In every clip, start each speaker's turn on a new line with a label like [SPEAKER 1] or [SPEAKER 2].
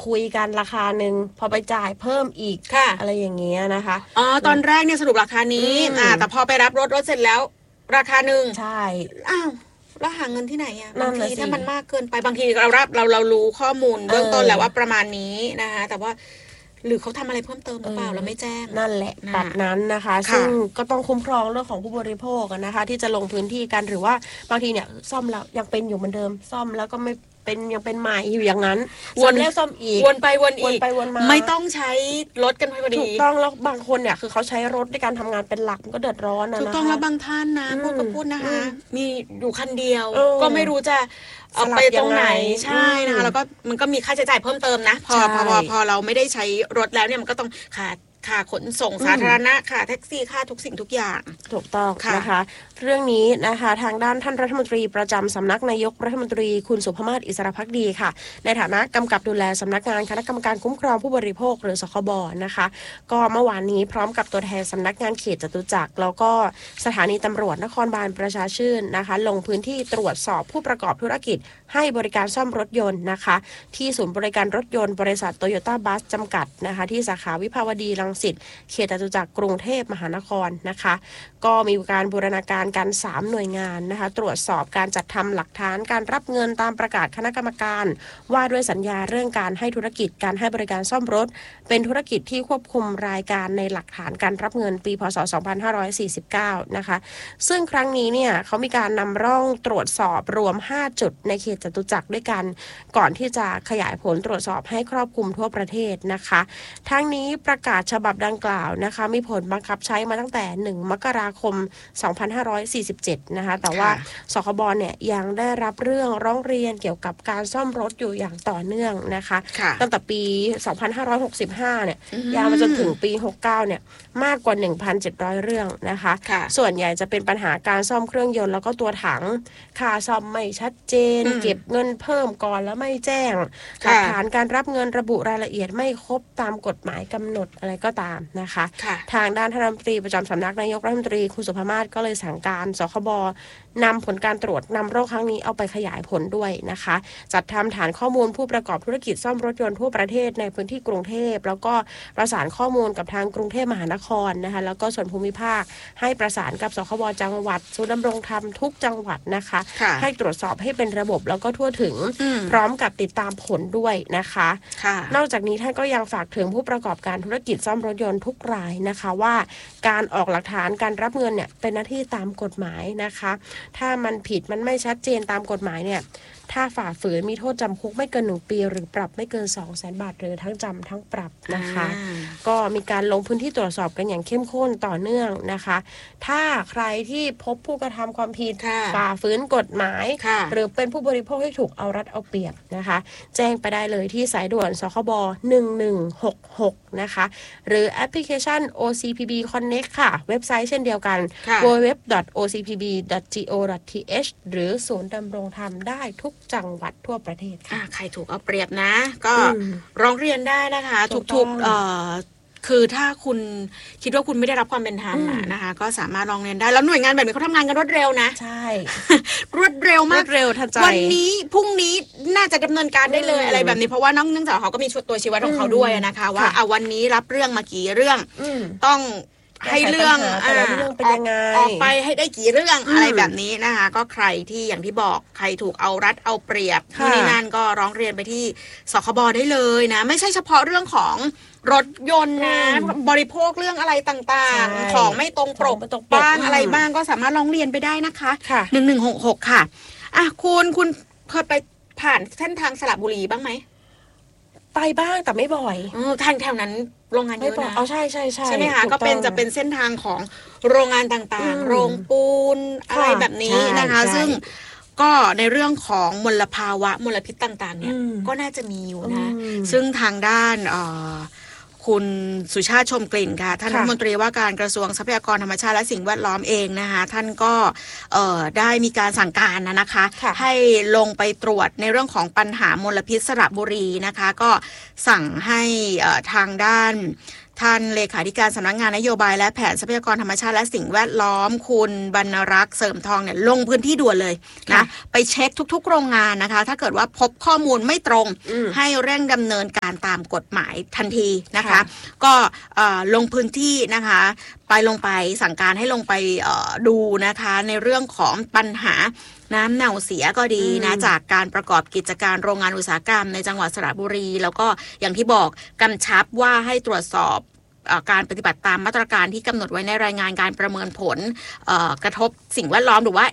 [SPEAKER 1] คุยกันราคาหนึ่งพอไปจ่ายเพิ่มอีกอะไรอย่างเงี้ยนะคะ
[SPEAKER 2] ตอนแรกเนี่ยสรุปราคานี้แต่พอไปรับรถเสร็จแล้วราคาหนึ่ง
[SPEAKER 1] ใช่
[SPEAKER 2] อ้าวแล้วหาเงินที่ไหนอ่ะบางทีถ้ามันมากเกินไปบางทีเรารู้ข้อมูลเบื้องต้นแล้วว่าประมาณนี้นะคะแต่ว่าหรือเขาทำอะไรเพิ่มเติมหรือเปล่าเราไม่แจ้ง
[SPEAKER 1] นั่นแหละแบบนั้นนะคะซึ่งก็ต้องคุ้มครองเรื่องของผู้บริโภคนะคะที่จะลงพื้นที่กันหรือว่าบางทีเนี่ยซ่อมแล้วยังเป็นอยู่เหมือนเดิมซ่อมแล้วก็ไม่เป็นยังเป็นใหม่อยู่อย่างนั้นวนแล้วซ่อมอีก
[SPEAKER 2] วนไปวนอีก
[SPEAKER 1] มา
[SPEAKER 2] ไม่ต้องใช้รถกันพอดี
[SPEAKER 1] ถูกต้องแล้วบางคนเนี่ยคือเขาใช้รถในการทำงานเป็นหลักก็เดือดร้อนนะคะ
[SPEAKER 2] ถูกต้องแล้วบางท่านนะพูดนะคะมีอยู่คันเดียวก็ไม่รู้จะเอาไปตรงไหนใช่นะคะแล้วก็มันก็มีค่าใช้จ่ายเพิ่มเติมนะพอเราไม่ได้ใช้รถแล้วเนี่ยมันก็ต้องค่าขนส่งสาธารณะค่าแท็กซี่ค่าทุกสิ่งทุกอย่าง
[SPEAKER 1] ถูกต้องนะคะเรื่องนี้นะคะทางด้านท่านรัฐมนตรีประจำสำนักนายกรัฐมนตรีคุณสุภมาศอิสรภักดีค่ะในฐานะกำกับดูแลสำนักงานคณะกรรมการคุ้มครองผู้บริโภคหรือสคบนะคะก็เมื่อวานนี้พร้อมกับตัวแทนสำนักงานเขตจตุจักรแล้วก็สถานีตำรวจนครบาลประชาชื่นนะคะลงพื้นที่ตรวจสอบผู้ประกอบธุรกิจให้บริการซ่อมรถยนต์นะคะที่ศูนย์บริการรถยนต์บริษัทโตโยต้าบัสจำกัดนะคะที่สาขาวิภาวดีรังสิตเขตจตุจักรกรุงเทพมหานครนะคะก็มีการบูรณาการกัน3หน่วยงานนะคะตรวจสอบการจัดทำหลักฐานการรับเงินตามประกาศคณะกรรมการว่าด้วยสัญญาเรื่องการให้ธุรกิจการให้บริการซ่อมรถเป็นธุรกิจที่ควบคุมรายการในหลักฐานการรับเงินปีพศ2549นะคะซึ่งครั้งนี้เนี่ยเขามีการนำร่องตรวจสอบรวม5จุดในเขตจตุจักรด้วยกันก่อนที่จะขยายผลตรวจสอบให้ครอบคลุมทั่วประเทศนะคะทั้งนี้ประกาศฉบับดังกล่าวนะคะมีผลบังคับใช้มาตั้งแต่1มกราคม2547นะคะแต่ว่าสคบเนี่ยยังได้รับเรื่องร้องเรียนเกี่ยวกับการซ่อมรถอยู่อย่างต่อเนื่องนะคะตั้งแต่ปี2565เนี่ยยาวมาจนถึงปี69เนี่ยมากกว่า 1,700 เรื่องนะคะส่วนใหญ่จะเป็นปัญหาการซ่อมเครื่องยนต์แล้วก็ตัวถังค่าซ่อมไม่ชัดเจนเก็บเงินเพิ่มก่อนแล้วไม่แจ้งหลักฐานการรับเงินระบุรายละเอียดไม่ครบตามกฎหมายกำหนดอะไรก็ตามนะคะทางด้านท่านรัฐมนตรีประจำสำนักนายกรัฐมนตรีคุณสุภมาศก็เลยสั่งการสคบนำผลการตรวจนำโรคครั้งนี้เอาไปขยายผลด้วยนะคะจัดทำฐานข้อมูลผู้ประกอบธุรกิจซ่อมรถยนต์ทั่วประเทศในพื้นที่กรุงเทพแล้วก็ประสานข้อมูลกับทางกรุงเทพมหานครนะคะแล้วก็ส่วนภูมิภาคให้ประสานกับสคบจังหวัดศูนย์ดำรงธรรมทุกจังหวัดนะคะให้ตรวจสอบให้เป็นระบบแล้วก็ทั่วถึงพร้อมกับติดตามผลด้วยนะคะนอกจากนี้ท่านก็ยังฝากถึงผู้ประกอบการธุรกิจซ่อมรถยนต์ทุกรายนะคะว่าการออกหลักฐานการรับเงินเนี่ยเป็นหน้าที่ตามกฎหมายนะคะถ้ามันผิดมันไม่ชัดเจนตามกฎหมายเนี่ยถ้าฝ่าฝืนมีโทษจำคุกไม่เกิน1 ปีหรือปรับไม่เกิน 200,000 บาทหรือทั้งจำทั้งปรับนะคะก็มีการลงพื้นที่ตรวจสอบกันอย่างเข้มข้นต่อเนื่องนะคะถ้าใครที่พบผู้กระทำความผิดฝ่าฝืนกฎหมายหรือเป็นผู้บริโภคที่ถูกเอารัดเอาเปรียบนะคะแจ้งไปได้เลยที่สายด่วนสคบ1166นะคะหรือแอปพลิเคชัน OCPB Connect ค่ะเว็บไซต์เช่นเดียวกัน www.ocpb.go.th หรือศูนย์ดำรงธรรมได้ทุกจังหวัดทั่วประเทศค่ะ
[SPEAKER 2] ใครถูกเอาเปรียบนะก็ร้องเรียนได้นะคะทุกคือถ้าคุณคิดว่าคุณไม่ได้รับความเป็นธรรมนะคะก็สามารถร้องเรียนได้แล้วหน่วยงานแบบนี้เขาทำงานกันรวดเร็วนะ
[SPEAKER 1] ใช่
[SPEAKER 2] รวดเร็วมาก
[SPEAKER 1] เร็วทันใจ
[SPEAKER 2] วันนี้พรุ่งนี้น่าจะดำเนินการได้เลยอะไรแบบนี้เพราะว่าเนื่องจากเขาก็มีตัวชี้วัดของเขาด้วยนะคะว่าวันนี้รับเรื่องมากี่เรื่องต้องให้เรื่อง
[SPEAKER 1] เป็นยังไง
[SPEAKER 2] ออกไปให้ได้กี่เรื่องอะไรแบบนี้นะคะก็ใครที่อย่างที่บอกใครถูกเอารัดเอาเปรียบที่นั่นก็ร้องเรียนไปที่สคบได้เลยนะไม่ใช่เฉพาะเรื่องของรถยนต์นะบริโภคเรื่องอะไรต่างๆของไม่ตรงปกบ้างอะไรบ้างก็สามารถร้องเรียนไปได้นะคะ1166ค่ะคุณเคยไปผ่านเส้นทางสระบุรีบ้างไหม
[SPEAKER 1] ไปบ้างแต่ไม่บ่อย
[SPEAKER 2] ทางแถวนั้นโรงงานเยอะนะ
[SPEAKER 1] ใช่
[SPEAKER 2] ใช่ไหมคะก็จะเป็นเส้นทางของโรงงานต่างๆโรงปูนอะไรแบบนี้นะคะซึ่งก็ในเรื่องของมลภาวะมลพิษต่างๆเนี่ยก็น่าจะมีอยู่นะซึ่งทางด้านคุณสุชาติชมกลิ่นค่ะท่านรัฐมนตรีว่าการกระทรวงทรัพยากรธรรมชาติและสิ่งแวดล้อมเองนะคะท่านก็ได้มีการสั่งการนะคะให้ลงไปตรวจในเรื่องของปัญหามลพิษสระบุรีนะคะก็สั่งให้ทางด้านท่านเลขาธิการสำนักงานนโยบายและแผนทรัพยากรธรรมชาติและสิ่งแวดล้อมคุณบรรณรักษ์เสริมทองเนี่ยลงพื้นที่ด่วนเลยนะไปเช็คทุกๆโรงงานนะคะถ้าเกิดว่าพบข้อมูลไม่ตรงให้เร่งดำเนินการตามกฎหมายทันทีนะคะก็ลงพื้นที่นะคะลงไปสั่งการให้ลงไปดูนะคะในเรื่องของปัญหาน้ำเน่าเสียก็ดีนะจากการประกอบกิจการโรงงานอุตสาหกรรมในจังหวัดสระบุรีแล้วก็อย่างที่บอกกำชับว่าให้ตรวจสอบการปฏิบัติตามมาตรการที่กำหนดไว้ในรายงานการประเมินผลกระทบสิ่งแวดล้อมหรือว่า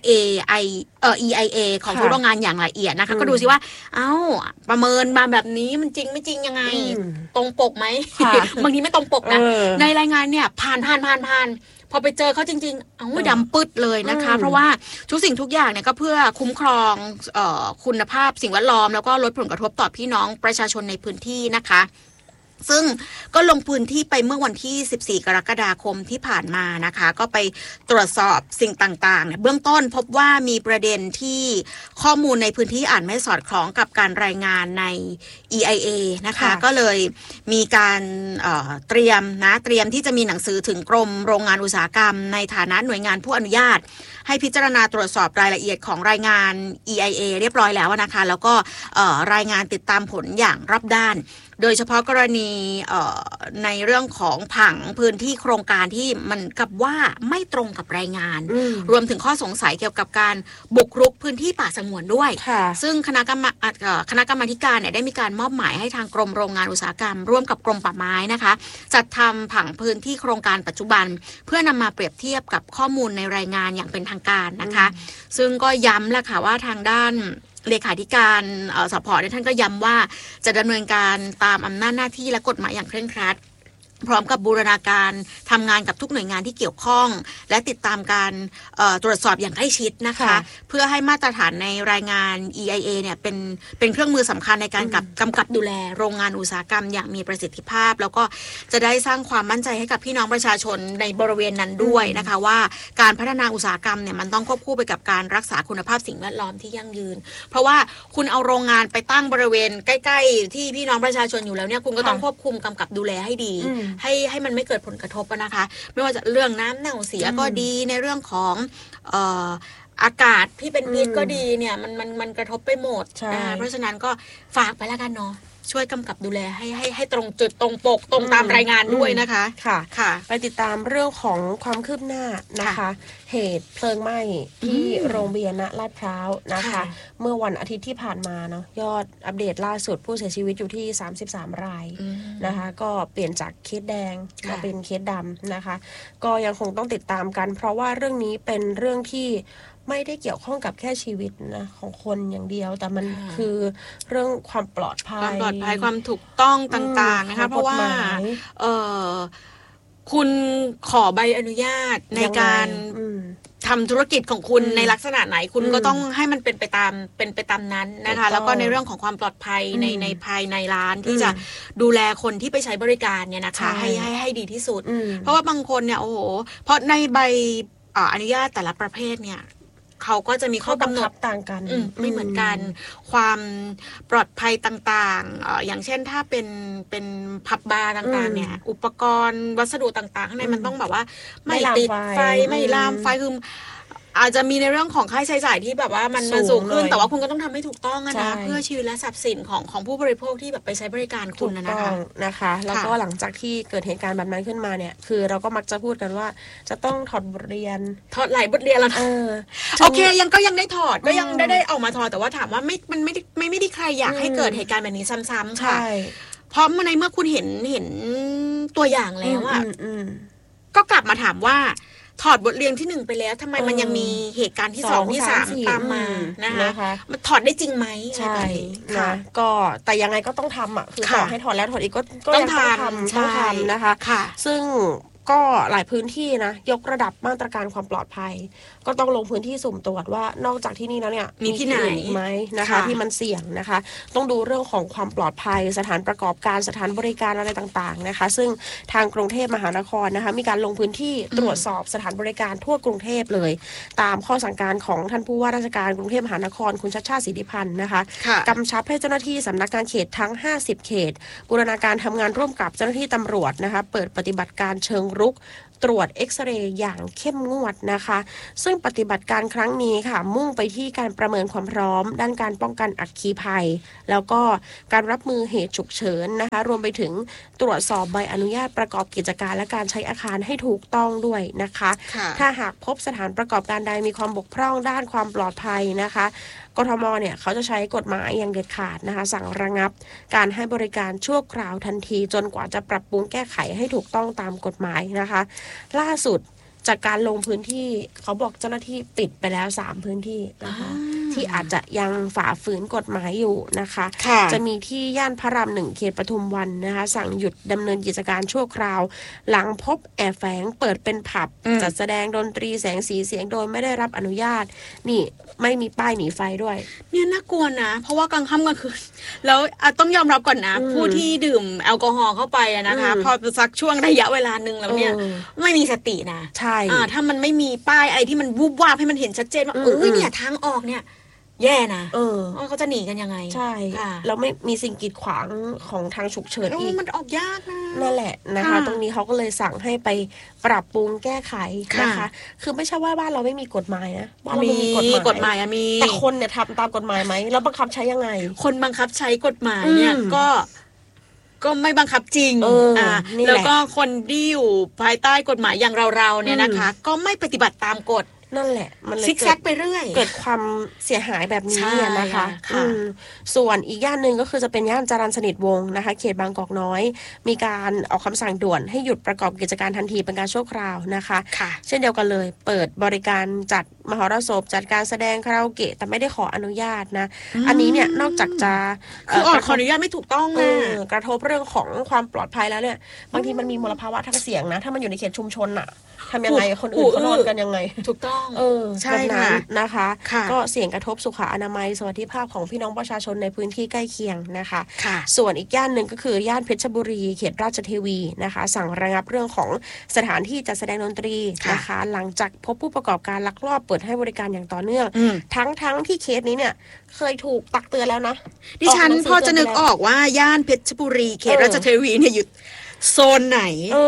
[SPEAKER 2] EIA ของทุกโรงงานอย่างละเอียดนะคะก็ดูซิว่าประเมินมาแบบนี้มันจริงไม่จริงยังไงตรงปกไหม บางทีไม่ตรงปกนะในรายงานเนี่ยผ่านพอไปเจอเขาจริงๆดำปึ๊ดเลยนะคะเพราะว่าทุกสิ่งทุกอย่างเนี่ยก็เพื่อคุ้มครองคุณภาพสิ่งแวดล้อมแล้วก็ลดผลกระทบต่อพี่น้องประชาชนในพื้นที่นะคะซึ่งก็ลงพื้นที่ไปเมื่อวันที่14กรกฎาคมที่ผ่านมานะคะก็ไปตรวจสอบสิ่งต่างๆเนี่ยเบื้องต้นพบว่ามีประเด็นที่ข้อมูลในพื้นที่ไม่สอดคล้องกับการรายงานใน EIA นะคะก็เลยมีการเตรียมที่จะมีหนังสือถึงกรมโรงงานอุตสาหกรรมในฐานะหน่วยงานผู้อนุญาตให้พิจารณาตรวจสอบรายละเอียดของรายงาน EIA เรียบร้อยแล้วนะคะแล้วก็รายงานติดตามผลอย่างรอบด้านโดยเฉพาะกรณีในเรื่องของผังพื้นที่โครงการที่มันกับว่าไม่ตรงกับรายงานรวมถึงข้อสงสัยเกี่ยวกับการบุกรุกพื้นที่ป่าสงวนด้วยซึ่งคณะกรรมาการเนี่ยได้มีการมอบหมายให้ทางกรมโรงงานอุตสาหกรรมร่วมกับกรมป่าไม้นะคะจัดทำผังพื้นที่โครงการปัจจุบันเพื่อนำมาเปรียบเทียบกับข้อมูลในรายงานอย่างเป็นทางการนะคะซึ่งก็ย้ำแหละค่ะว่าทางด้านเลขาธิการสผ.ท่านก็ย้ำว่าจะดำเนินการตามอำนาจหน้าที่และกฎหมายอย่างเคร่งครัดพร้อมกับบูรณาการทำงานกับทุกหน่วยงานที่เกี่ยวข้องและติดตามการตรวจสอบอย่างใกล้ชิดนะคะเพื่อให้มาตรฐานในรายงาน EIA เนี่ยเป็นเครื่องมือสำคัญในการกำกับดูแลโรงงานอุตสาหกรรมอย่างมีประสิทธิภาพแล้วก็จะได้สร้างความมั่นใจให้กับพี่น้องประชาชนในบริเวณนั้นด้วยนะคะว่าการพัฒนาอุตสาหกรรมเนี่ยมันต้องควบคู่ไปกับการรักษาคุณภาพสิ่งแวดล้อมที่ยั่งยืนเพราะว่าคุณเอาโรงงานไปตั้งบริเวณใกล้ๆที่พี่น้องประชาชนอยู่แล้วเนี่ยคุณก็ต้องควบคุมกำกับดูแลให้ดีให้มันไม่เกิดผลกระทบนะคะไม่ว่าจะเรื่องน้ำเน่าเสียก็ดีในเรื่องของอากาศที่เป็นพิษก็ดีเนี่ยมันกระทบไปหมดเพราะฉะนั้นก็ฝากไปแล้วกันเนาะช่วยกำกับดูแลให้ตรงจุดตรงปกตรงตามรายงานด้วยนะคะ
[SPEAKER 1] ค่ะไปติดตามเรื่องของความคืบหน้านะคะเหตุเพลิงไหม้ที่โรงเรียนณลาดพร้าวนะคะเมื่อวันอาทิตย์ที่ผ่านมาเนาะยอดอัปเดตล่าสุดผู้เสียชีวิตอยู่ที่33รายนะคะก็เปลี่ยนจากเคสแดงมาเป็นเคสดำนะคะก็ยังคงต้องติดตามกันเพราะว่าเรื่องนี้เป็นเรื่องที่ไม่ได้เกี่ยวข้องกับแค่ชีวิตนะของคนอย่างเดียวแต่มันคือเรื่องความปลอดภัย
[SPEAKER 2] ความถูกต้องต่างๆนะคะเพราะว่าคุณขอใบอนุญาตในการทำธุรกิจของคุณในลักษณะไหนคุณก็ต้องให้มันเป็นไปตามนั้นนะคะแล้วก็ในเรื่องของความปลอดภัยในภายในร้านที่จะดูแลคนที่ไปใช้บริการเนี่ยนะคะให้ดีที่สุดเพราะว่าบางคนเนี่ยโอ้โหเพราะในใบอนุญาตแต่ละประเภทเนี่ยเขาก็จะมีข้อกำหนด
[SPEAKER 1] ต่างกัน
[SPEAKER 2] ไม่เหมือนกันความปลอดภัยต่างๆอย่างเช่นถ้าเป็นผับบาร์ต่างๆเนี่ยอุปกรณ์วัสดุต่างๆข้างในมันต้องแบบว่าไม่ติดไฟไม่ลามไฟคืออาจจะมีในเรื่องของค่าใช้จ่ายที่แบบว่ามันสูงขึ้นแต่ว่าคุณก็ต้องทำให้ถูกต้องนะเพื่อชีวิตและทรัพย์สินของผู้บริโภคที่แบบไปใช้บริการคุณ
[SPEAKER 1] นะคะแล้วก็หลังจากที่เกิดเหตุการณ์แบบนั้นขึ้นมาเนี่ยคือเราก็มักจะพูดกันว่าจะต้องถอดบทเรียน
[SPEAKER 2] ถอดหลายบทเรียนแล้วโอเคยังได้ถอดก็ยังได้ออกมาถอดแต่ว่าถามว่ามันไม่ได้ใครอยากให้เกิดเหตุการณ์แบบนี้ซ้ำๆค่ะเพราะในเมื่อคุณเห็นตัวอย่างแล้วอ่ะก็กลับมาถามว่าถอดบทเรียนที่1ไปแล้วทำไมมันยังมีเหตุการณ์ที่2ที่3ตามมานะคะมันถอดได้จริงไหม
[SPEAKER 1] ใช่นะก็แต่ยังไงก็ต้องทำอ่ะคือต่อให้ถอดแล้วถอดอีกก็ต้องทำนะคะซึ่งก็หลายพื้นที่นะยกระดับมาตรการความปลอดภัยก็ต้องลงพื้นที่สุ่มตรวจว่านอกจากที่นี่แล้วเนี่ย
[SPEAKER 2] มีที่ไหน
[SPEAKER 1] ไหมนะคะที่มันเสี่ยงนะคะต้องดูเรื่องของความปลอดภัยสถานประกอบการสถานบริการอะไรต่างๆนะคะซึ่งทางกรุงเทพมหานครนะคะมีการลงพื้นที่ตรวจสอบสถานบริการทั่วกรุงเทพเลยตามข้อสั่งการของท่านผู้ว่าราชการกรุงเทพมหานครคุณชัชชาติสิทธิพันธ์นะคะกำชับให้เจ้าหน้าที่สำนักงานเขตทั้ง50เขตบูรณาการทำงานร่วมกับเจ้าหน้าที่ตำรวจนะคะเปิดปฏิบัติการเชิงรุกตรวจเอ็กซเรย์อย่างเข้มงวดนะคะซึ่งปฏิบัติการครั้งนี้ค่ะมุ่งไปที่การประเมินความพร้อมด้านการป้องกันอัคคีภัยแล้วก็การรับมือเหตุฉุกเฉินนะคะรวมไปถึงตรวจสอบใบอนุญาตประกอบกิจการและการใช้อาคารให้ถูกต้องด้วยนะคะถ้าหากพบสถานประกอบการใดมีความบกพร่องด้านความปลอดภัยนะคะกทมเนี่ยเขาจะใช้กฎหมายอย่างเด็ดขาดนะคะสั่งระงับการให้บริการชั่วคราวทันทีจนกว่าจะปรับปรุงแก้ไขให้ถูกต้องตามกฎหมายนะคะล่าสุดจากการลงพื้นที่เขาบอกเจ้าหน้าที่ปิดไปแล้ว3พื้นที่นะคะที่อาจจะยังฝ่าฝืนกฎหมายอยู่นะคะจะมีที่ย่านพระราม1เขตปทุมวันนะคะสั่งหยุดดำเนินกิจการชั่วคราวหลังพบแอบแฝงเปิดเป็นผับจัดแสดงดนตรีแสงสีเสียงโดยไม่ได้รับอนุญาตนี่ไม่มีป้ายหนีไฟด้วย
[SPEAKER 2] เนี่ยน่ากลัวนะเพราะว่ากลางค่ำกลางคืนแล้วต้องยอมรับก่อนนะผู้ที่ดื่มแอลกอฮอล์เข้าไปนะคะพอสักช่วงระยะเวลานึงแล้วเนี่ยไม่มีสตินะ
[SPEAKER 1] ใช่
[SPEAKER 2] ถ้ามันไม่มีป้ายอะไรที่มันวูบวาบให้มันเห็นชัดเจนว่าเนี่ยทางออกเนี่ยแย่นะเขาจะหนีกันยังไง
[SPEAKER 1] ใช่แล้วไม่มีสิ่งกีดขวางของทางฉุกเฉินอีก
[SPEAKER 2] มันออกยากนะ
[SPEAKER 1] นั่นแหละนะคะตรงนี้เขาก็เลยสั่งให้ไปปรับปรุงแก้ไขนะคะคือไม่ใช่ว่าบ้านเราไม่มีกฎหมายนะบ้านเรามี
[SPEAKER 2] กฎหมายมี
[SPEAKER 1] แต่คนเนี่ยทำตามกฎหมายไหมแล้วบังคับใช้ยังไง
[SPEAKER 2] คนบังคับใช้กฎหมายเนี่ยก็ไม่บังคับจริงแล้วก็คนที่อยู่ภายใต้กฎหมายอย่างเราเนี่ยนะคะก็ไม่ปฏิบัติตามกฎ
[SPEAKER 1] นั่นแหละมันเลย
[SPEAKER 2] ซิกแซกไปเรื่อย
[SPEAKER 1] เกิดความเสียหายแบบนี้นะคะส่วนอีกย่านหนึ่งก็คือจะเป็นย่านจรัญสนิทวงศ์นะคะเขตบางกอกน้อยมีการออกคำสั่งด่วนให้หยุดประกอบกิจการทันทีเป็นการชั่วคราวนะคะเช่นเดียวกันเลยเปิดบริการจัดมหรสพจัดการแสดงคาราโอเกะแต่ไม่ได้ขออนุญาตนะอันนี้เนี่ยนอกจากจะ
[SPEAKER 2] คือขออนุญาตไม่ถูกต้อง
[SPEAKER 1] กระทบเรื่องของความปลอดภัยแล้วเนี่ยบางทีมันมีมลภาวะทางเสียงนะถ้ามันอยู่ในเขตชุมชนอะทำยังไงคนอื่นเขานอนกันยังไง
[SPEAKER 2] ถูกต้อง
[SPEAKER 1] ใช่ค่ะนะคะก็เสี่ยงกระทบสุขอนามัยสวัสดิภาพของพี่น้องประชาชนในพื้นที่ใกล้เคียงนะคะส่วนอีกย่านหนึ่งก็คือย่านเพชรบุรีเขตราชเทวีนะคะสั่งระงับเรื่องของสถานที่จัดแสดงดนตรีนะคะหลังจากพบผู้ประกอบการลักลอบเปิดให้บริการอย่างต่อเนื่องทั้งที่เคสนี้เนี่ยเคยถูกตักเตือนแล้วนะ
[SPEAKER 2] ดิฉันพอจะนึกออกว่าย่านเพชรบุรีเขตราชเทวีเนี่ยอยู่โซนไหน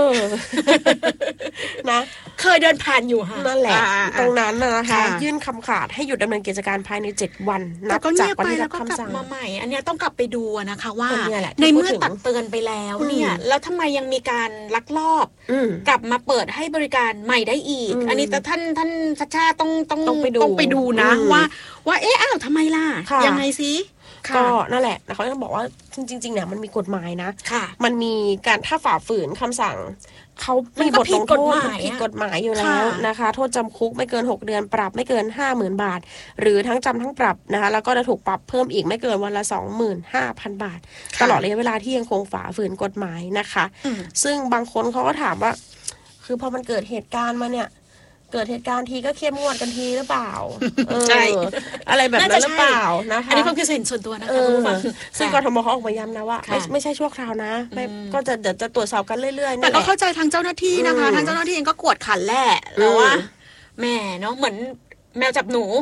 [SPEAKER 1] นะ
[SPEAKER 2] เคยเดินผ่านอยู่ค่ะ
[SPEAKER 1] นั่นแหละตรงนั้นนะคะยื่นคำขาดให้หยุดดำเนินกิจการภายใน7วันนับจากวันที่รับคำสั่ง
[SPEAKER 2] มาใหม่อันนี้ต้องกลับไปดูนะคะว่าในเมื่อตักเตือนไปแล้วเนี่ยแล้วทำไมยังมีการลักลอบกลับมาเปิดให้บริการใหม่ได้อีกอันนี้แต่ท่านชัชชาต้องไปดูนะว่าอ้าวทำไมล่ะยังไงซิ
[SPEAKER 1] ก็นั่นแหละเขาจะบอกว่าจริงๆเนี่ยมันมีกฎหมายนะมันมีการถ้าฝ่าฝืนคำสั่งเขามีบทลงโทษผิดกฎหมายอยู่แล้วนะคะโทษจำคุกไม่เกิน6เดือนปรับไม่เกิน 50,000 บาทหรือทั้งจำทั้งปรับนะคะแล้วก็จะถูกปรับเพิ่มอีกไม่เกินวันละ 25,000 บาทตลอดระยะเวลาที่ยังคงฝ่าฝืนกฎหมายนะคะซึ่งบางคนเขาก็ถามว่าคือพอมันเกิดเหตุการณ์มาเนี่ยเกิดเหตุการณ์ทีก็เข้มงวดกันทีหรือเปล่า
[SPEAKER 2] ใช่
[SPEAKER 1] อะไรแบบนั้นหรือเปล่านะคะ
[SPEAKER 2] อันนี้ความคิดเห็นส่วนตัวนะคะคุณผู้ฟัง
[SPEAKER 1] ซึ่งกทมเขาออกมาย้ำนะว่าไม่ใช่ชั่วคราวนะก็จะเดี๋ยวจะตรวจสอบกันเรื่อยๆ
[SPEAKER 2] แต่ก็เข้าใจทางเจ้าหน้าที่นะคะทางเจ้าหน้าที่เองก็กวดขันแหละแล้วว่าแม่เนาะเหมือนแมวจับหนู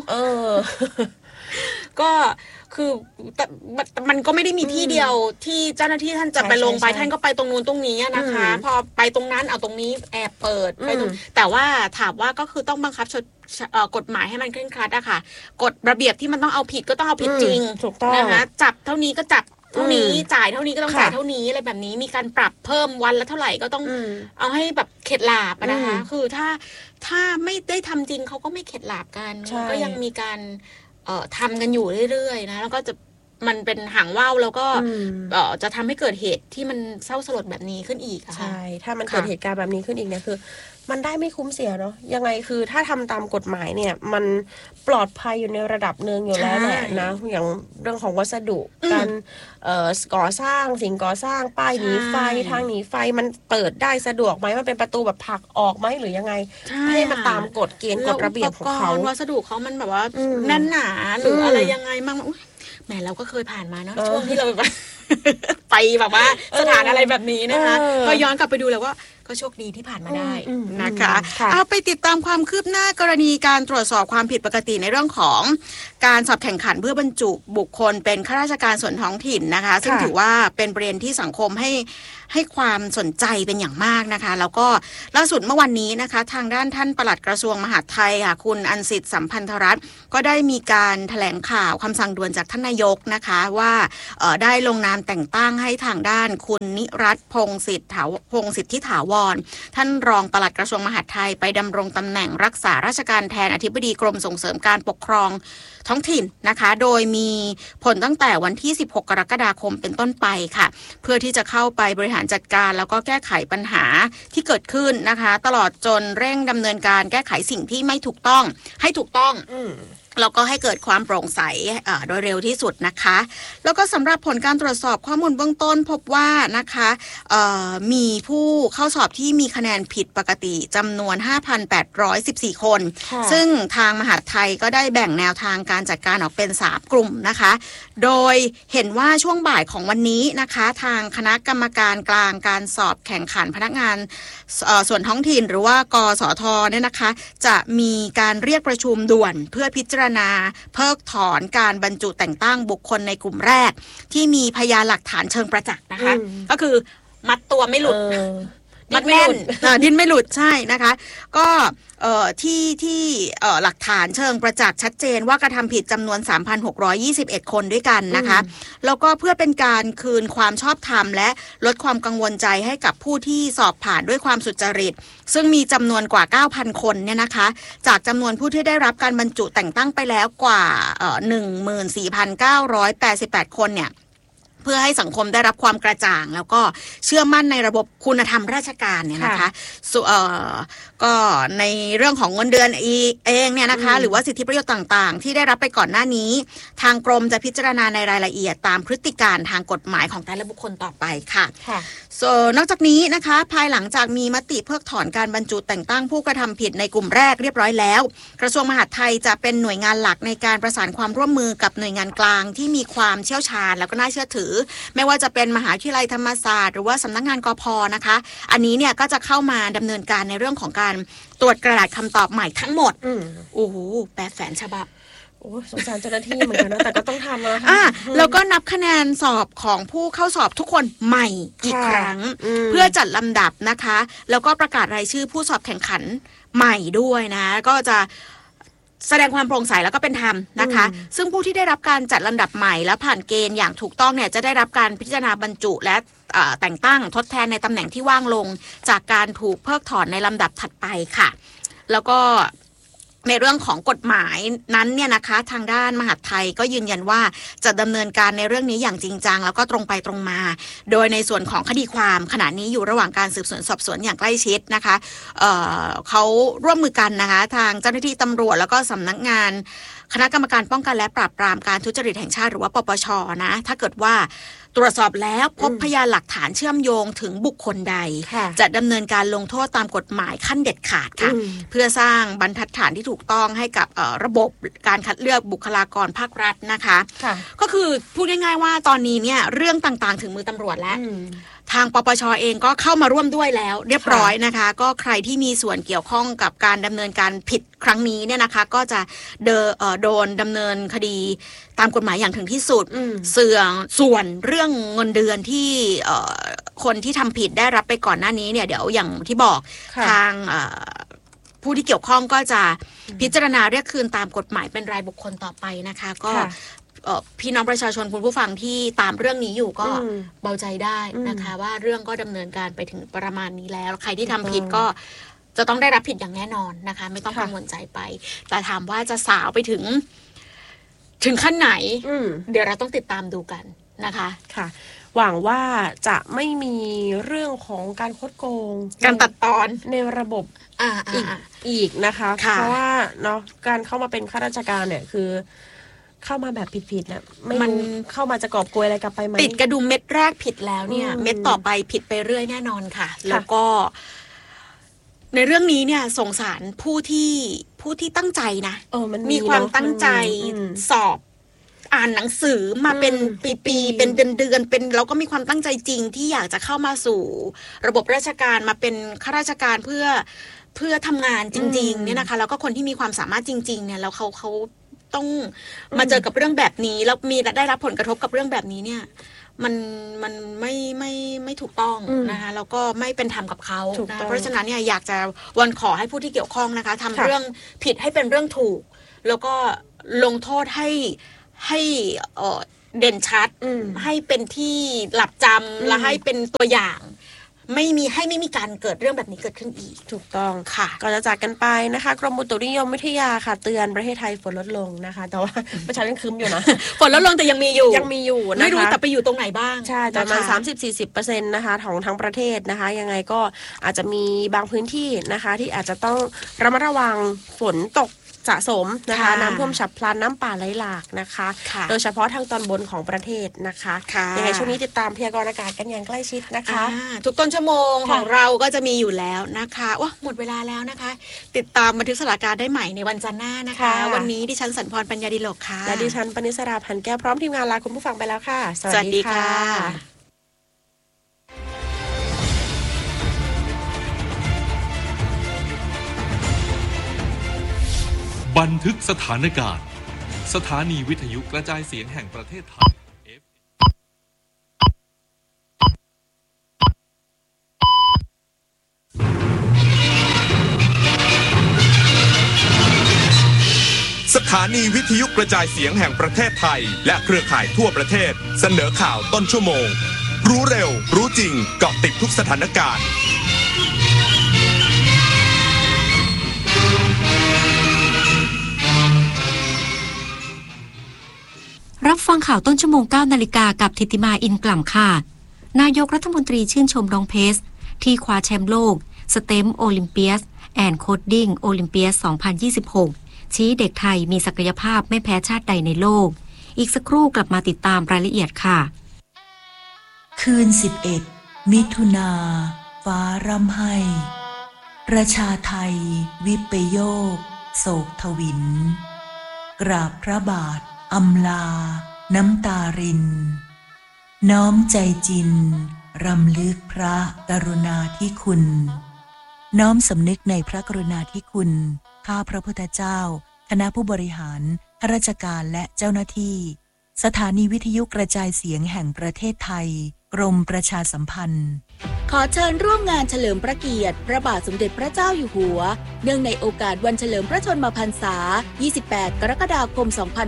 [SPEAKER 2] ก็คือมันก็ไม่ได้มีที่เดียวที่เจ้าหน้าที่ท่านจะไปลงไปท่านก็ไปตรงนู้นตรงนี้นะคะพอไปตรงนั้นเอาตรงนี้แอบเปิดไปตรงแต่ว่าถามว่าก็คือต้องบังคับกฎหมายให้มันเคร่งครัดอะค่ะกฎระเบียบที่มันต้องเอาผิดก็ต้องเอาผิดจริงนะคะจับเท่านี้ก็จับเท่านี้จ่ายเท่านี้ก็ต้องจ่ายเท่านี้อะไรแบบนี้มีการปรับเพิ่มวันละเท่าไหร่ก็ต้องเอาให้แบบเข็ดหลาบนะคะคือถ้าไม่ได้ทำจริงเขาก็ไม่เข็ดหลาบกันก็ยังมีการทำกันอยู่เรื่อยๆนะแล้วก็จะมันเป็นหางว่าวแล้วก็จะทำให้เกิดเหตุที่มันเศร้าสลดแบบนี้ขึ้นอีกอะค่ะ
[SPEAKER 1] ใช่ถ้ามันเกิดเหตุการณ์แบบนี้ขึ้นอีกเนี่ยคือมันได้ไม่คุ้มเสียเนาะยังไงคือถ้าทำตามกฎหมายเนี่ยมันปลอดภัยอยู่ในระดับหนึ่งอยู่แล้วแหละนะอย่างเรื่องของวัสดุการก่อสร้างสิ่งก่อสร้างป้ายหนีไฟทางหนีไฟมันเปิดได้สะดวกไหมมันเป็นประตูแบบผลักออกไหมหรือยังไงให้มาตามกฎเกณฑ์กฎระเบียบของเขา
[SPEAKER 2] วัสดุเขามันแบบว่าแน่นหนาหรืออะไรยังไงมั่งแหมเราก็เคยผ่านมาเนาะช่วงที่เราไปแบบว่าสถานอะไรแบบนี้นะคะพอย้อนกลับไปดูแล้วว่าก็โชคดีที่ผ่านมาได้นะคะเอาไปติดตามความคืบหน้ากรณีการตรวจสอบความผิดปกติในเรื่องของการสอบแข่งขันเพื่อบรรจุบุคคลเป็นข้าราชการส่วนท้องถิ่นนะคะซึ่งถือว่าเป็นประเด็นที่สังคมให้ความสนใจเป็นอย่างมากนะคะแล้วก็ล่าสุดเมื่อวันนี้นะคะทางด้านท่านปลัดกระทรวงมหาดไทยค่ะคุณอันสิทธิ์สัมพันธรัตน์ก็ได้มีการแถลงข่าวคำสั่งด่วนจากท่านนายกนะคะว่าได้ลงนามแต่งตั้งให้ทางด้านคุณนิรัตน์พงศิษฐ์ที่ถาวรท่านรองปลัดกระทรวงมหาดไทยไปดำรงตำแหน่งรักษาราชการแทนอธิบดีกรมส่งเสริมการปกครองท้องถิ่นนะคะโดยมีผลตั้งแต่วันที่16กรกฎาคมเป็นต้นไปค่ะเพื่อที่จะเข้าไปบริหารจัดการแล้วก็แก้ไขปัญหาที่เกิดขึ้นนะคะตลอดจนเร่งดำเนินการแก้ไขสิ่งที่ไม่ถูกต้องให้ถูกต้องแล้วก็ให้เกิดความโปร่งใสโดยเร็วที่สุดนะคะแล้วก็สำหรับผลการตรวจสอบข้อมูลเบื้องต้นพบว่านะคะมีผู้เข้าสอบที่มีคะแนนผิดปกติจำนวน 5,814 คนซึ่งทางมหาดไทยก็ได้แบ่งแนวทางการจัดการออกเป็น3กลุ่มนะคะโดยเห็นว่าช่วงบ่ายของวันนี้นะคะทางคณะกรรมการกลางการสอบแข่งขันพนักงานส่วนท้องถิ่นหรือว่ากสทเนี่ยนะคะจะมีการเรียกประชุมด่วนเพื่อพิจารณาเพิกถอนการบรรจุแต่งตั้งบุคคลในกลุ่มแรกที่มีพยานหลักฐานเชิงประจักษ์นะคะก็คือมัดตัวไม่หลุดมัดแน่นดิ้นไม่หลุดใช่นะคะก็ที่หลักฐานเชิงประจักษ์ชัดเจนว่ากระทำผิดจำนวน 3,621 คนด้วยกันนะคะแล้วก็เพื่อเป็นการคืนความชอบธรรมและลดความกังวลใจให้กับผู้ที่สอบผ่านด้วยความสุจริตซึ่งมีจำนวนกว่า 9,000 คนเนี่ยนะคะจากจำนวนผู้ที่ได้รับการบรรจุแต่งตั้งไปแล้วกว่า14,988 คนเนี่ยเพื่อให้สังคมได้รับความกระจ่างแล้วก็เชื่อมั่นในระบบคุณธรรมราชการเนี่ยนะคะก็ในเรื่องของเงินเดือนเองเนี่ยนะคะหรือว่าสิทธิประโยชน์ต่างๆที่ได้รับไปก่อนหน้านี้ทางกรมจะพิจารณาในรายละเอียดตามพฤติการทางกฎหมายของแต่ละบุคคลต่อไปค่ะนอกจากนี้นะคะภายหลังจากมีมติเพิกถอนการบรรจุแต่งตั้งผู้กระทำผิดในกลุ่มแรกเรียบร้อยแล้วกระทรวงมหาดไทยจะเป็นหน่วยงานหลักในการประสานความร่วมมือกับหน่วยงานกลางที่มีความเชี่ยวชาญแล้วก็น่าเชื่อถือไม่ว่าจะเป็นมหาวิทยาลัยธรรมศาสตร์หรือว่าสำนักงานกพ.นะคะอันนี้เนี่ยก็จะเข้ามาดำเนินการในเรื่องของการตรวจกระดาษคำตอบใหม่ทั้งหมดโอ้โห800,000 ฉบับ
[SPEAKER 1] โอ้สงสารเจ้าหน้าที่เหมือนกันนะแต่ก็ต้องทำนะคะ
[SPEAKER 2] แล้วก็นับคะแนนสอบของผู้เข้าสอบทุกคนใหม่อีกครั้งเพื่อจัดลำดับนะคะแล้วก็ประกาศรายชื่อผู้สอบแข่งขันใหม่ด้วยนะก็จะแสดงความโปร่งใสแล้วก็เป็นธรรมนะคะซึ่งผู้ที่ได้รับการจัดลำดับใหม่และผ่านเกณฑ์อย่างถูกต้องเนี่ยจะได้รับการพิจารณาบรรจุและแต่งตั้งทดแทนในตำแหน่งที่ว่างลงจากการถูกเพิกถอนในลำดับถัดไปค่ะแล้วก็ในเรื่องของกฎหมายนั้นเนี่ยนะคะทางด้านมหาดไทยก็ยืนยันว่าจะดำเนินการในเรื่องนี้อย่างจริงจังแล้วก็ตรงไปตรงมาโดยในส่วนของคดีความขณะนี้อยู่ระหว่างการสืบสวนสอบสวนอย่างใกล้ชิดนะคะเขาร่วมมือกันนะคะทางเจ้าหน้าที่ตำรวจแล้วก็สำนักงานคณะกรรมการป้องกันและปราบปรามการทุจริตแห่งชาติหรือว่าปปช.นะถ้าเกิดว่าตรวจสอบแล้วพบพยานหลักฐานเชื่อมโยงถึงบุคคลใดจะดำเนินการลงโทษตามกฎหมายขั้นเด็ดขาดค่ะเพื่อสร้างบรรทัดฐานที่ถูกต้องให้กับระบบการคัดเลือกบุคลากรภาครัฐนะคะก็คือพูดง่ายๆว่าตอนนี้เนี่ยเรื่องต่างๆถึงมือตำรวจแล้วทางปปช.เองก็เข้ามาร่วมด้วยแล้วเรียบร้อยนะคะก็ใครที่มีส่วนเกี่ยวข้องกับการดำเนินการผิดครั้งนี้เนี่ยนะคะก็จะโดนดำเนินคดีตามกฎหมายอย่างถึงที่สุดส่วนเรื่องเงินเดือนที่คนที่ทำผิดได้รับไปก่อนหน้านี้เนี่ยเดี๋ยวอย่างที่บอกทางผู้ที่เกี่ยวข้องก็จะพิจารณาเรียกคืนตามกฎหมายเป็นรายบุคคลต่อไปนะคะก็พี่น้องประชาชนคุณผู้ฟังที่ตามเรื่องนี้อยู่ก็เบาใจได้นะคะว่าเรื่องก็ดำเนินการไปถึงประมาณนี้แล้วใครที่ทำผิดก็จะต้องได้รับผิดอย่างแน่นอนนะคะไม่ต้องกังวลใจไปแต่ถามว่าจะสาวไปถึงถึงขั้นไหนเดี๋ยวเราต้องติดตามดูกันนะคะ
[SPEAKER 1] ค่ะหวังว่าจะไม่มีเรื่องของการคดโกง
[SPEAKER 2] การตัดตอน
[SPEAKER 1] ในระบบอีกนะคะเพราะว่าเนาะการเข้ามาเป็นข้าราชการเนี่ยคือเข้ามาแบบผิดๆเนี่ยมันเข้ามาจะกอบโกยอะไรกลับไปไหม
[SPEAKER 2] ติดกระดุมเม็ดแรกผิดแล้วเนี่ยเม็ดต่อไปผิดไปเรื่อยแน่นอนค่ะแล้วก็ในเรื่องนี้เนี่ยสงสารผู้ที่ตั้งใจนะมีความตั้งใจสอบอ่านหนังสือมาเป็นปีๆเป็นเดือนๆเป็นแล้วก็มีความตั้งใจจริงที่อยากจะเข้ามาสู่ระบบราชการมาเป็นข้าราชการเพื่อทำงานจริงๆเนี่ยนะคะแล้วก็คนที่มีความสามารถจริงๆเนี่ยแล้วเขาต้องมาเจอกับเรื่องแบบนี้แล้วมีได้รับผลกระทบกับเรื่องแบบนี้เนี่ยมันไม่ถูกต้องนะคะแล้วก็ไม่เป็นธรรมกับเขานะเพราะฉะนั้นเนี่ยอยากจะวันขอให้ผู้ที่เกี่ยวข้องนะคะทำเรื่องผิดให้เป็นเรื่องถูกแล้วก็ลงโทษให้เด่นชัดให้เป็นที่หลับจำและให้เป็นตัวอย่างไม่มีการเกิดเรื่องแบบนี้เกิดขึ้นอีก
[SPEAKER 1] ถูกต้อง
[SPEAKER 2] ค่ะ
[SPEAKER 1] ก่อนจะจากกันไปนะคะกรมอุตุนิยมวิทยาค่ะเตือนประเทศไทยฝนลดลงนะคะแต่ว่าประชาชนคืมอยู่นะ
[SPEAKER 2] ฝนลดลงแต่ยังมีอยู่
[SPEAKER 1] นะคะ
[SPEAKER 2] ไม่รู้แต่ไปอยู่ตรงไหนบ้าง
[SPEAKER 1] ใช่ประมาณ 30-40% นะคะของทั้งประเทศนะคะยังไงก็อาจจะมีบางพื้นที่นะคะที่อาจจะต้องระมัดระวังฝนตกสะสมนะคะน้ำท่วมฉับพลันน้ำป่าไหลหลากนะคะโดยเฉพาะทางตอนบนของประเทศนะคะยังไงช่วงนี้ติดตามพยากรณ์อากาศกันอย่างใกล้ชิดนะคะ
[SPEAKER 2] ทุกต้นชั่วโมงของเราก็จะมีอยู่แล้วนะคะว้าหมดเวลาแล้วนะคะติดตามบันทึกสถานการณ์ได้ใหม่ในวันจันทร์หน้านะคะวันนี้ดิฉันสันพรปัญญาดิโลกค่ะ
[SPEAKER 1] และดิฉันปณิสราพันแก้วพร้อมทีมงานลาคุณผู้ฟังไปแล้วค่ะ
[SPEAKER 2] สวัสดีค่ะ
[SPEAKER 3] บันทึกสถานการณ์สถานีวิทยุกระจายเสียงแห่งประเทศไทย
[SPEAKER 4] สถานีวิทยุกระจายเสียงแห่งประเทศไทยและเครือข่ายทั่วประเทศเสนอข่าวต้นชั่วโมงรู้เร็วรู้จริงเกาะติดทุกสถานการณ์
[SPEAKER 5] รับฟังข่าวต้นชั่วโมง 9 นาฬิกากับธิติมาอินกล่ำค่ะนายกรัฐมนตรีชื่นชมน้องเพสที่คว้าแชมป์โลกสเต็มโอลิมเปียสแอนด์โคดดิ้งโอลิมเปียส 2026 ชี้เด็กไทยมีศักยภาพไม่แพ้ชาติใดในโลกอีกสักครู่กลับมาติดตามรายละเอียดค่ะ
[SPEAKER 6] คืน 11 มิถุนาฟ้าร่ำไห้ประชาไทยวิปโยคโศกทวินกราบพระบาทอำลาน้ำตารินน้อมใจจินรำลึกพระกรุณาธิคุณน้อมสำนึกในพระกรุณาธิคุณข้าพระพุทธเจ้าคณะผู้บริหารข้าราชการและเจ้าหน้าที่สถานีวิทยุกระจายเสียงแห่งประเทศไทยกรมประชาสัมพันธ์
[SPEAKER 7] ขอเชิญร่วมงานเฉลิมพระเกียรติพระบาทสมเด็จพระเจ้าอยู่หัวเนื่องในโอกาสวันเฉลิมพระชนมพรรษา 28 กรกฎาคม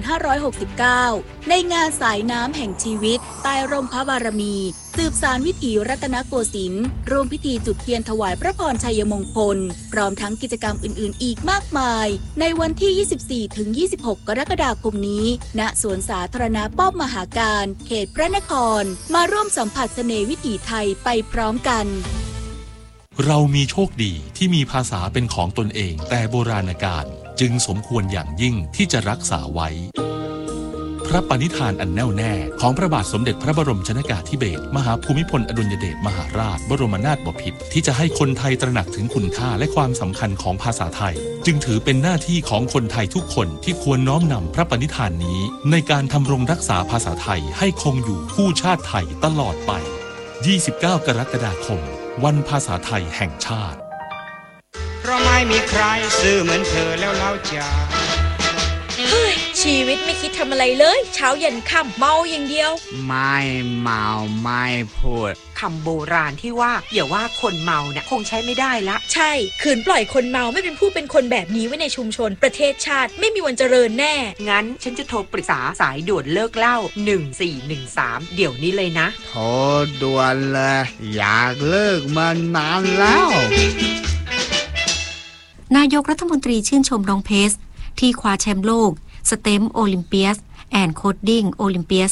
[SPEAKER 7] 2569 ในงานสายน้ำแห่งชีวิตใต้ร่มพระบารมีสืบสานวิถีรัตนโกสินทร์ร่วมพิธีจุดเทียนถวายพระพรชัยมงคลพร้อมทั้งกิจกรรมอื่นๆอีกมากมายในวันที่ 24-26 กรกฎาคมนี้ณสวนสาธารณะป้อมมหาการเขตพระนครมาร่วมสัมผัสเสน่ห์วิถีไทยไปพร้อมกัน
[SPEAKER 3] เรามีโชคดีที่มีภาษาเป็นของตนเองแต่โบราณกาลจึงสมควรอย่างยิ่งที่จะรักษาไว้พระปณิธานอันแน่วแน่ของพระบาทสมเด็จพระบรมชนกาธิเบศรมหาภูมิพลอดุลยเดชมหาราชบรมนาถบพิตรที่จะให้คนไทยตระหนักถึงคุณค่าและความสำคัญของภาษาไทยจึงถือเป็นหน้าที่ของคนไทยทุกคนที่ควรน้อมนำพระปณิธานนี้ในการทำรงรักษาภาษาไทยให้คงอยู่คู่ชาติไทยตลอดไป29 กรกฎาคมวันภาษาไทยแห่งชาติ
[SPEAKER 8] เพราะไม่มีใครซื่อเหมือนเธอแล้วเล่าจ๋า
[SPEAKER 9] เฮ้ยชีวิตไม่คิดทำอะไรเลยเช้าเย็นค่ำเมาอย่างเดียว
[SPEAKER 8] ไม่เมาไม่พูด
[SPEAKER 10] คำโบราณที่ว่าอย่าว่าคนเมาเนี่ยคงใช้ไม่ได้ละ
[SPEAKER 9] ใช่ขืนปล่อยคนเมาไม่เป็นผู้เป็นคนแบบนี้ไว้ในชุมชนประเทศชาติไม่มีวันเจริญแน่
[SPEAKER 10] งั้นฉันจะโทรปรึกษาสายด่วนเลิกเหล้า1413เดี๋ยวนี้เลยนะ
[SPEAKER 8] โทรด่วนเลยอยากเลิกมานานแล้ว
[SPEAKER 5] นายกรัฐมนตรีชื่นชมน้องเพสที่คว้าแชมป์โลกสเต็มโอลิมเปียส and Coding Olympiad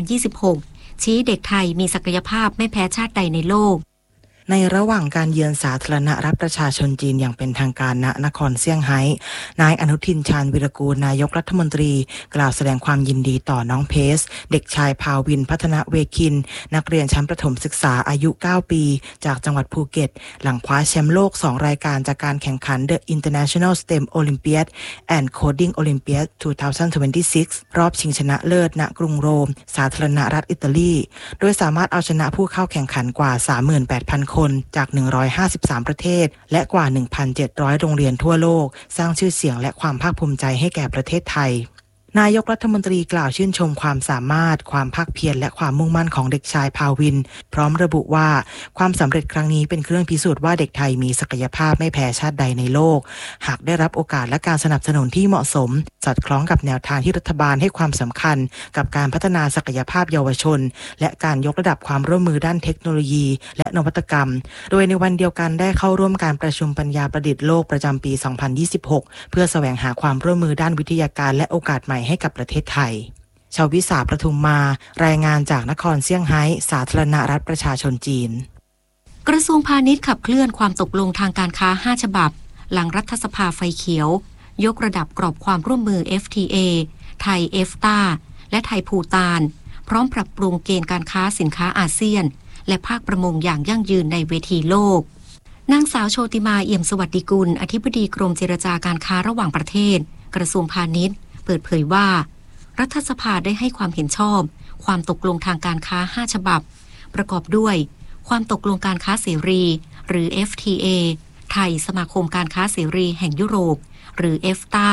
[SPEAKER 5] 2026 ชี้เด็กไทยมีศักยภาพไม่แพ้ชาติใดในโลก
[SPEAKER 11] ในระหว่างการเยือนสาธารณรัฐประชาชนจีนอย่างเป็นทางการณนครเซี่ยงไฮ้นายอนุทินชาญวิรกูลนายกรัฐมนตรีกล่าวแสดงความยินดีต่อน้องเพสเด็กชายภาวินพัฒนเวคินนักเรียนชั้นประถมศึกษาอายุ9ปีจากจังหวัดภูเก็ตหลังคว้าแชมป์โลก2รายการจากการแข่งขัน The International STEM Olympiad and Coding Olympiad 2026 รอบชิงชนะเลิศณกรุงโรมสาธารณรัฐอิตาลีโดยสามารถเอาชนะผู้เข้าแข่งขันกว่า 38,000 คนจาก153ประเทศและกว่า 1,700 โรงเรียนทั่วโลกสร้างชื่อเสียงและความภาคภูมิใจให้แก่ประเทศไทยนายกรัฐมนตรีกล่าวชื่นชมความสามารถความภาคเพียรและความมุ่งมั่นของเด็กชายภาวินพร้อมระบุว่าความสำเร็จครั้งนี้เป็นเครื่องพิสูจน์ว่าเด็กไทยมีศักยภาพไม่แพ้ชาติใดในโลกหากได้รับโอกาสและการสนับสนุนที่เหมาะสมสอดคล้องกับแนวทางที่รัฐบาลให้ความสำคัญกับการพัฒนาศักยภาพเยาวชนและการยกระดับความร่วมมือด้านเทคโนโลยีและนวัตกรรมโดยในวันเดียวกันได้เข้าร่วมการประชุมปัญญาประดิษฐ์โลกประจำปี 2026 เพื่อแสวงหาความร่วมมือด้านวิทยาการและโอกาสใหม่ให้กับประเทศไทยชวิสาประทุมมารายงานจากนครเซี่ยงไฮ้สาธารณรัฐประชาชนจีน
[SPEAKER 5] กระทรวงพาณิชย์ขับเคลื่อนความตกลงทางการค้า5ฉบับหลังรัฐสภาไฟเขียวยกระดับกรอบความร่วมมือ FTA ไทย EFTA และไทยภูฏานพร้อมปรับปรุงเกณฑ์การค้าสินค้าอาเซียนและภาคประมงอย่างยั่งยืนในเวทีโลกนางสาวโชติมาเอี่ยมสวัสดิกุลอธิบดีกรมเจรจาการค้าระหว่างประเทศกระทรวงพาณิชย์เปิดเผยว่ารัฐสภาได้ให้ความเห็นชอบความตกลงทางการค้า5ฉบับประกอบด้วยความตกลงการค้าเสรีหรือ FTA ไทยสมาคมการค้าเสรีแห่งยุโรปหรือ EFTA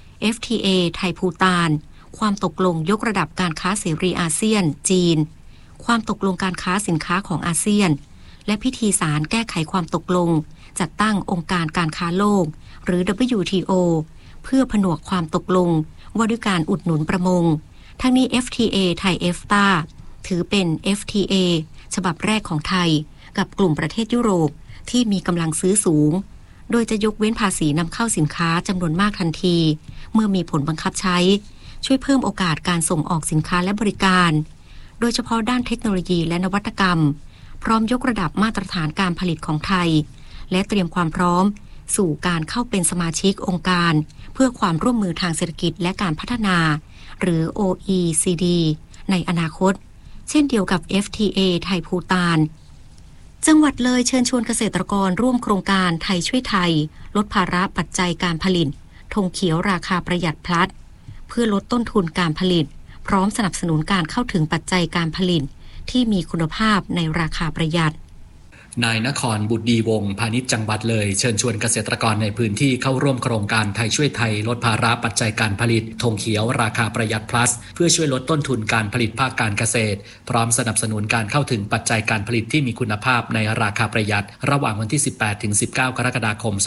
[SPEAKER 5] FTA ไทยภูฏานความตกลงยกระดับการค้าเสรีอาเซียนจีนความตกลงการค้าสินค้าของอาเซียนและพิธีสารแก้ไขความตกลงจัดตั้งองค์การการค้าโลกหรือ WTO เพื่อผนวกความตกลงว่าด้วยการอุดหนุนประมงทั้งนี้ FTA ไทย EFTA ถือเป็น FTA ฉบับแรกของไทยกับกลุ่มประเทศยุโรปที่มีกำลังซื้อสูงโดยจะยกเว้นภาษีนำเข้าสินค้าจำนวนมากทันทีเมื่อมีผลบังคับใช้ช่วยเพิ่มโอกาสการส่งออกสินค้าและบริการโดยเฉพาะด้านเทคโนโลยีและนวัตกรรมพร้อมยกระดับมาตรฐานการผลิตของไทยและเตรียมความพร้อมสู่การเข้าเป็นสมาชิกองค์การเพื่อความร่วมมือทางเศรษฐกิจและการพัฒนาหรือ OECD ในอนาคตเช่นเดียวกับ FTA ไทยภูฏานจังหวัดเลยเชิญชวนเกษตรกรร่วมโครงการไทยช่วยไทยลดภาระปัจจัยการผลิตธงเขียวราคาประหยัดพลัดเพื่อลดต้นทุนการผลิตพร้อมสนับสนุนการเข้าถึงปัจจัยการผลิตที่มีคุณภาพในราคาประหยัด
[SPEAKER 12] นายนครบุตรดีวงศ์พาณิชย์จังหวัดเลยเชิญชวนเกษตรกรในพื้นที่เข้าร่วมโครงการไทยช่วยไทยลดภาระปัจจัยการผลิตธงเขียวราคาประหยัด plus เพื่อช่วยลดต้นทุนการผลิตภาคการเกษตรพร้อมสนับสนุนการเข้าถึงปัจจัยการผลิตที่มีคุณภาพในราคาประหยัดระหว่างวันที่ 18 ถึง 19 กรกฎาคม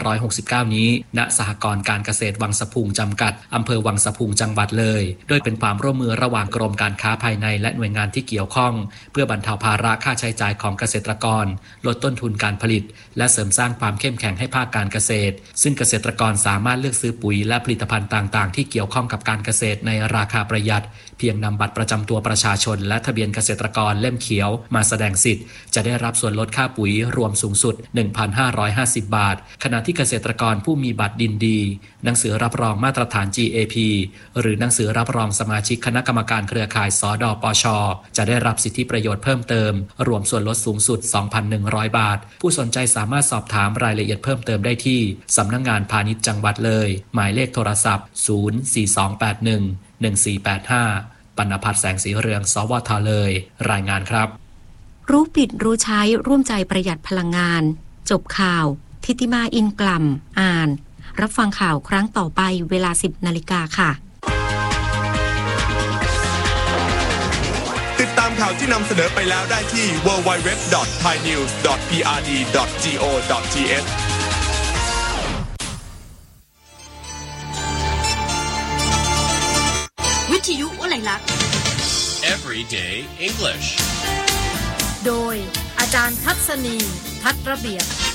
[SPEAKER 12] 2569 นี้ณสหกรณ์การเกษตรวังสะพุงจำกัดอำเภอวังสะพุงจังหวัดเลยโดยเป็นความร่วมมือระหว่างกรมการค้าภายในและหน่วยงานที่เกี่ยวข้องเพื่อบรรเทาภาระค่าใช้จ่ายของเกษตรกรลดต้นทุนการผลิตและเสริมสร้างความเข้มแข็งให้ภาคการเกษตรซึ่งเกษตรกรสามารถเลือกซื้อปุ๋ยและผลิตภัณฑ์ต่างๆที่เกี่ยวข้องกับการเกษตรในราคาประหยัดเพียงนำบัตรประจำตัวประชาชนและทะเบียนเกษตรกรเล่มเขียวมาแสดงสิทธิ์จะได้รับส่วนลดค่าปุ๋ยรวมสูงสุด 1,550 บาทขณะที่เกษตรกรผู้มีบัตรดินดีหนังสือรับรองมาตรฐาน GAP หรือหนังสือรับรองสมาชิกคณะกรรมการเครือข่ายสดปช.จะได้รับสิทธิประโยชน์เพิ่มเติมรวมส่วนลดสูงสุด 2,100 บาทผู้สนใจสามารถสอบถามรายละเอียดเพิ่มเติมได้ที่สำนักงานพาณิชย์จังหวัดเลยหมายเลขโทรศัพท์ 042811485 ปณภัทรแสงสีเรืองสวทเลยรายงานครับ
[SPEAKER 5] รู้ปิดรู้ใช้ร่วมใจประหยัดพลังงานจบข่าวทิติมาอินกล่ำอ่านรับฟังข่าวครั้งต่อไปเวลา 10 นาฬิกาค่ะ
[SPEAKER 4] ติดตามข่าวที่นำเสนอไปแล้วได้ที่ www.thainews.prd.go.th
[SPEAKER 13] วิทยุอะไรลักษณ์
[SPEAKER 14] Everyday English
[SPEAKER 13] โดยอาจารย์ทัศนีทัศระเบียบ